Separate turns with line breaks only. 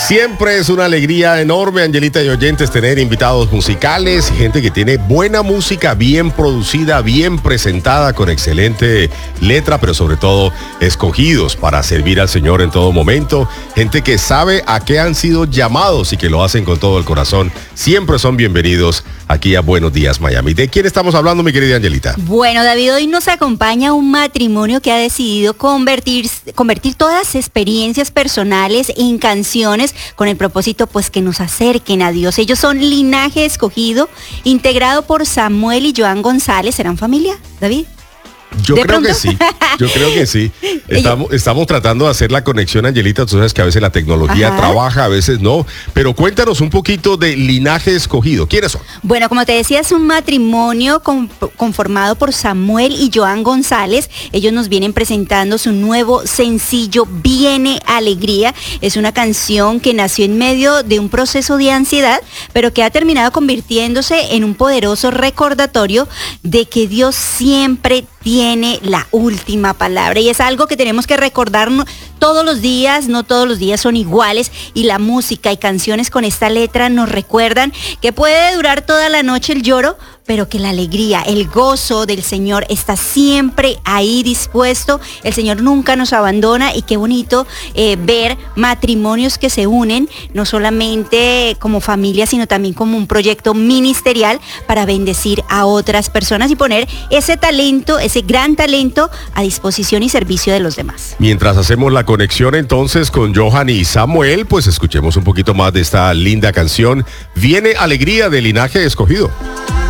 Siempre es una alegría enorme, Angelita y oyentes, tener invitados musicales, gente que tiene buena música, bien producida, bien presentada, con excelente letra, pero sobre todo escogidos para servir al Señor en todo momento. Gente que sabe a qué han sido llamados y que lo hacen con todo el corazón. Siempre son bienvenidos aquí a Buenos Días Miami. ¿De quién estamos hablando, mi querida Angelita?
Bueno, David, hoy nos acompaña un matrimonio que ha decidido convertir todas las experiencias personales en canciones con el propósito pues que nos acerquen a Dios. Ellos son Linaje Escogido, integrado por Samuel y Joan González. ¿Serán familia, David?
Yo creo que sí. Estamos tratando de hacer la conexión, Angelita. Tú sabes que a veces la tecnología trabaja, a veces no. Pero cuéntanos un poquito de Linaje Escogido. ¿Quiénes son?
Bueno, como te decía, es un matrimonio conformado por Samuel y Joan González. Ellos nos vienen presentando su nuevo sencillo, Viene Alegría. Es una canción que nació en medio de un proceso de ansiedad, pero que ha terminado convirtiéndose en un poderoso recordatorio de que Dios siempre tiene la última palabra, y es algo que tenemos que recordar todos los días. No todos los días son iguales, y la música y canciones con esta letra nos recuerdan que puede durar toda la noche el lloro, pero que la alegría, el gozo del Señor está siempre ahí dispuesto. El Señor nunca nos abandona, y qué bonito ver matrimonios que se unen, no solamente como familia, sino también como un proyecto ministerial para bendecir a otras personas y poner ese talento, ese gran talento, a disposición y servicio de los demás.
Mientras hacemos la conexión entonces con Johan y Samuel, pues escuchemos un poquito más de esta linda canción, Viene Alegría, de Linaje Escogido.